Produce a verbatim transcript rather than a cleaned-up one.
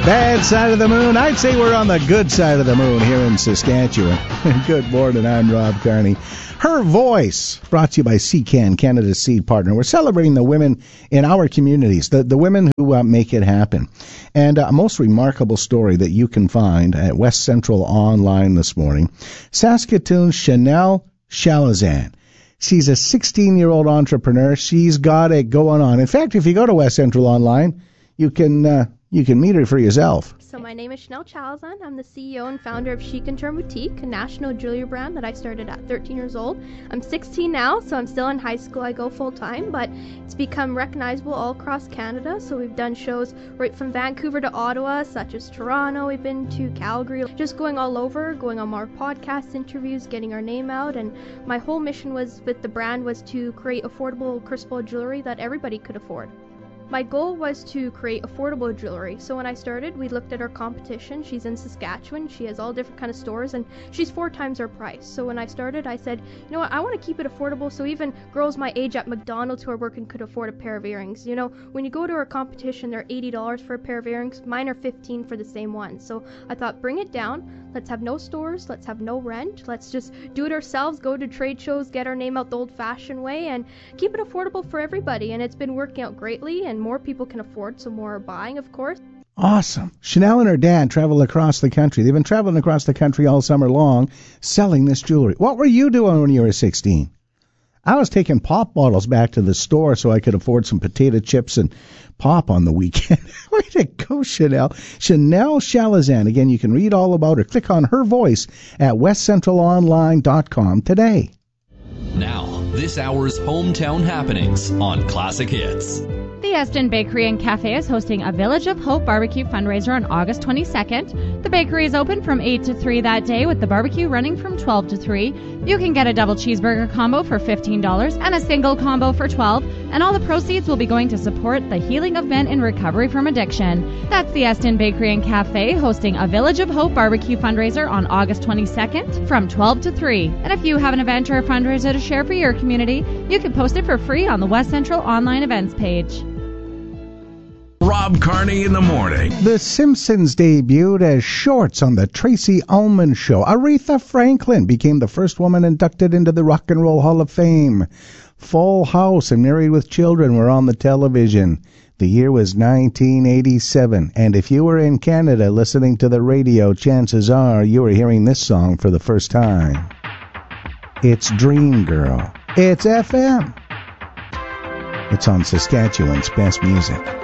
Bad side of the moon. I'd say we're on the good side of the moon here in Saskatchewan. Good morning, I'm Rob Carney. Her Voice, brought to you by C C A N, Canada's seed partner. We're celebrating the women in our communities, the, the women who uh, make it happen. And uh, a most remarkable story that you can find at West Central Online this morning. Saskatoon's Chanel Chalazan. She's a sixteen-year-old entrepreneur. She's got it going on. In fact, if you go to West Central Online, you can uh, you can meet her for yourself. So my name is Chanel Chalazan. I'm the C E O and founder of Chic and Turn Boutique, a national jewelry brand that I started at thirteen years old. I'm sixteen now, so I'm still in high school. I go full-time, but it's become recognizable all across Canada. So we've done shows right from Vancouver to Ottawa, such as Toronto. We've been to Calgary, just going all over, going on more podcast interviews, getting our name out. And my whole mission was with the brand was to create affordable crystal jewelry that everybody could afford. My goal was to create affordable jewelry. So when I started, we looked at our competition. She's in Saskatchewan. She has all different kind of stores, and she's four times our price. So when I started, I said, you know what, I want to keep it affordable so even girls my age at McDonald's who are working could afford a pair of earrings. You know, when you go to our competition, they're eighty dollars for a pair of earrings. Mine are fifteen dollars for the same one. So I thought, bring it down. Let's have no stores. Let's have no rent. Let's just do it ourselves, go to trade shows, get our name out the old-fashioned way, and keep it affordable for everybody. And it's been working out greatly, and more people can afford, so more are buying, of course. Awesome. Chanel and her dad travel across the country. They've been traveling across the country all summer long selling this jewelry. What were you doing when you were sixteen? I was taking pop bottles back to the store so I could afford some potato chips and pop on the weekend. Way to go, Chanel. Chanel Chalazan. Again, you can read all about her. Click on Her Voice at west central online dot com today. Now, this hour's hometown happenings on Classic Hits. The Eston Bakery and Cafe is hosting a Village of Hope barbecue fundraiser on August twenty-second. The bakery is open from eight to three that day, with the barbecue running from twelve to three. You can get a double cheeseburger combo for fifteen dollars and a single combo for twelve dollars, and all the proceeds will be going to support the healing of men in recovery from addiction. That's the Eston Bakery and Cafe hosting a Village of Hope barbecue fundraiser on August twenty-second from twelve to three. And if you have an event or a fundraiser to share for your community, you can post it for free on the West Central Online Events page. Rob Carney in the morning. The Simpsons debuted as shorts on the Tracy Ullman Show. Aretha Franklin became the first woman inducted into the Rock and Roll Hall of Fame. Full House and Married with Children were on the television. The year was nineteen eighty-seven, and if you were in Canada listening to the radio, chances are you were hearing this song for the first time. It's Dream Girl. It's F M. It's on Saskatchewan's Best Music.